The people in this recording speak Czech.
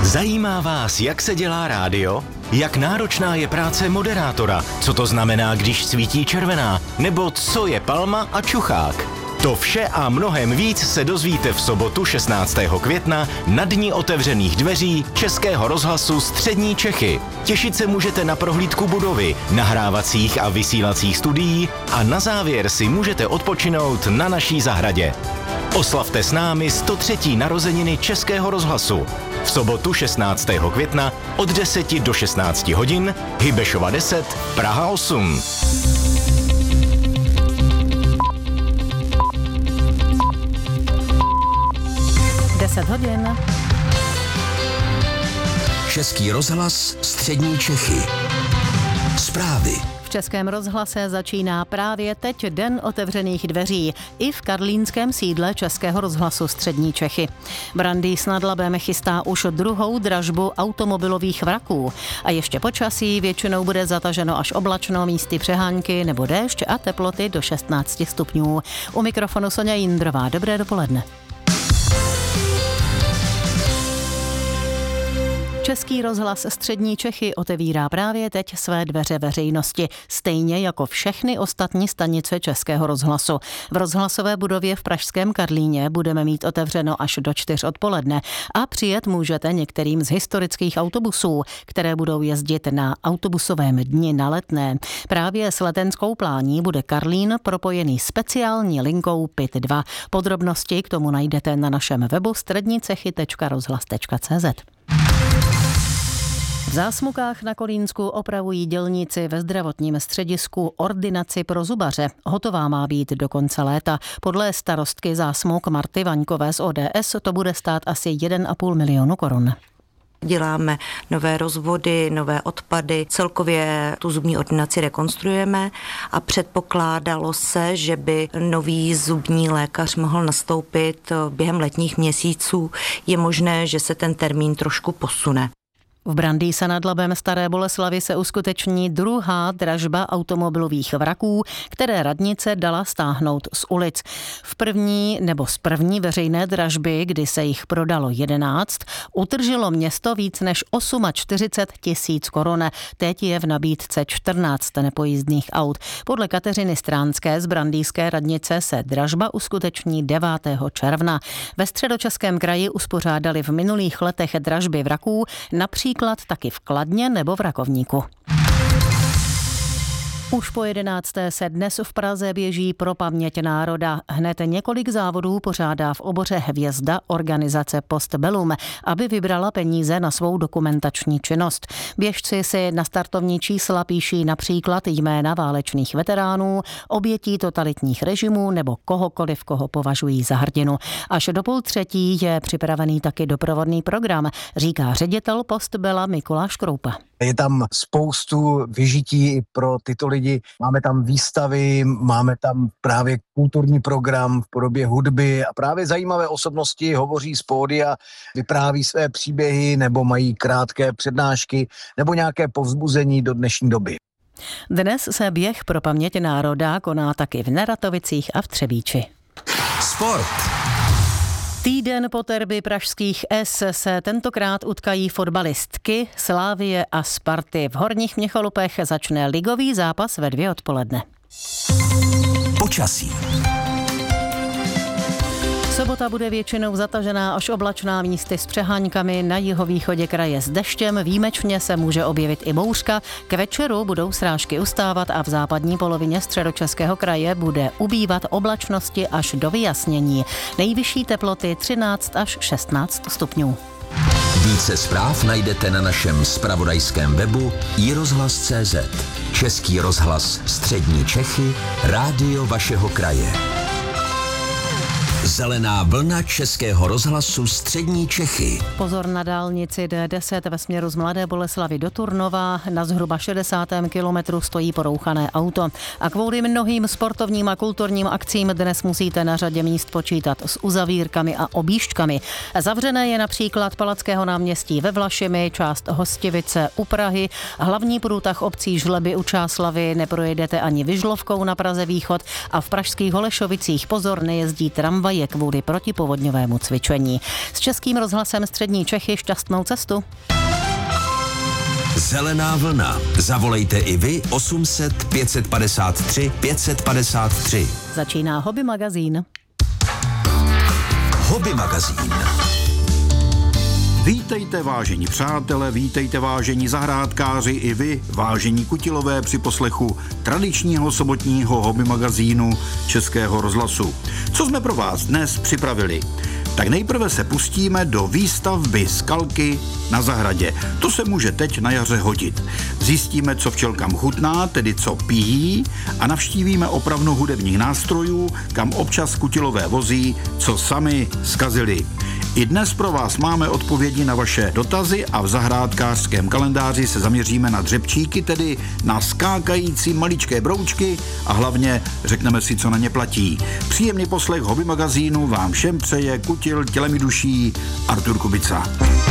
Zajímá vás, jak se dělá rádio? Jak náročná je práce moderátora? Co to znamená, když svítí červená? Nebo co je palma a čuchák? To vše a mnohem víc se dozvíte v sobotu 16. května na Dni otevřených dveří Českého rozhlasu Střední Čechy. Těšit se můžete na prohlídku budovy, nahrávacích a vysílacích studií a na závěr si můžete odpočinout na naší zahradě. Oslavte s námi 103. narozeniny Českého rozhlasu. V sobotu 16. května od 10 do 16 hodin, Hybešova 10, Praha 8. hodin. Český rozhlas Střední Čechy. Zprávy. V Českém rozhlase začíná právě teď Den otevřených dveří i v karlínském sídle Českého rozhlasu Střední Čechy. Brandýs nad Labem chystá už druhou dražbu automobilových vraků a ještě počasí většinou bude zataženo až oblačno, místy přehánky nebo déšť a teploty do 16 stupňů. U mikrofonu Soňa Jindrová. Dobré dopoledne. Český rozhlas Střední Čechy otevírá právě teď své dveře veřejnosti, stejně jako všechny ostatní stanice Českého rozhlasu. V rozhlasové budově v pražském Karlíně budeme mít otevřeno až do 4 odpoledne a přijet můžete některým z historických autobusů, které budou jezdit na autobusovém dni na Letné. Právě s Letenskou plání bude Karlín propojený speciální linkou PIT 2. Podrobnosti k tomu najdete na našem webu strednicechy.rozhlas.cz. V Zásmukách na Kolínsku opravují dělníci ve zdravotním středisku ordinaci pro zubaře. Hotová má být do konce léta. Podle starostky Zásmuk Marty Vaňkové z ODS to bude stát asi 1,5 milionu korun. Děláme nové rozvody, nové odpady, celkově tu zubní ordinaci rekonstruujeme a předpokládalo se, že by nový zubní lékař mohl nastoupit během letních měsíců. Je možné, že se ten termín trošku posune. V Brandýse nad Labem Staré Boleslavi se uskuteční druhá dražba automobilových vraků, které radnice dala stáhnout z ulic. Z první veřejné dražby, kdy se jich prodalo 11, utržilo město víc než 48 000 korun. Teď je v nabídce 14 nepojízdných aut. Podle Kateřiny Stránské z brandýské radnice se dražba uskuteční 9. června. Ve Středočeském kraji uspořádali v minulých letech dražby vraků, například taky v Kladně nebo v Rakovníku. Už po 11. se dnes v Praze běží pro paměť národa. Hned několik závodů pořádá v oboře Hvězda organizace Postbellum, aby vybrala peníze na svou dokumentační činnost. Běžci si na startovní čísla píší například jména válečných veteránů, obětí totalitních režimů nebo kohokoliv, koho považují za hrdinu. Až do 2:30 je připravený taky doprovodný program, říká ředitel Postbella Mikuláš Kroupa. Je tam spoustu vyžití pro tyto lidi. Máme tam výstavy, máme tam právě kulturní program v podobě hudby a právě zajímavé osobnosti hovoří z pódia, vypráví své příběhy nebo mají krátké přednášky nebo nějaké povzbuzení do dnešní doby. Dnes se běh pro paměť národa koná taky v Neratovicích a v Třebíči. Sport. Týden po derby pražských S se tentokrát utkají fotbalistky Slavie a Sparty. V Horních Měcholupech začne ligový zápas ve 2 odpoledne. Počasí. Sobota bude většinou zatažená až oblačná, místy s přeháňkami, na jihovýchodě kraje s deštěm, výjimečně se může objevit i bouřka. K večeru budou srážky ustávat a v západní polovině Středočeského kraje bude ubývat oblačnosti až do vyjasnění. Nejvyšší teploty 13 až 16 stupňů. Více zpráv najdete na našem zpravodajském webu iRozhlas.cz. Český rozhlas Střední Čechy, rádio vašeho kraje. Zelená vlna Českého rozhlasu Střední Čechy. Pozor na dálnici D10 ve směru z Mladé Boleslavi do Turnova. Na zhruba 60. kilometru stojí porouchané auto. A kvůli mnohým sportovním a kulturním akcím dnes musíte na řadě míst počítat s uzavírkami a objížďkami. Zavřené je například Palackého náměstí ve Vlašimi, část Hostivice u Prahy, hlavní průtah obcí Žleby u Čáslavy, neprojedete ani Vyžlovkou na Praze Východ a v pražských Holešovicích pozor, nejezdí tramvaj je kvůli protipovodňovému cvičení. S Českým rozhlasem Střední Čechy šťastnou cestu. Zelená vlna. Zavolejte i vy 800 553 553. Začíná Hobby magazín. Hobby magazín. Vítejte vážení přátelé, vítejte vážení zahrádkáři i vy, vážení kutilové při poslechu tradičního sobotního hobby magazínu Českého rozhlasu. Co jsme pro vás dnes připravili? Tak nejprve se pustíme do výstavby skalky na zahradě. To se může teď na jaře hodit. Zjistíme, co včelkám chutná, tedy co pijí, a navštívíme opravnu hudebních nástrojů, kam občas kutilové vozí, co sami zkazili. I dnes pro vás máme odpovědi na vaše dotazy a v zahrádkářském kalendáři se zaměříme na dřepčíky, tedy na skákající maličké broučky a hlavně řekneme si, co na ně platí. Příjemný poslech hobby magazínu vám všem přeje kutil tělem i duší Artur Kubica.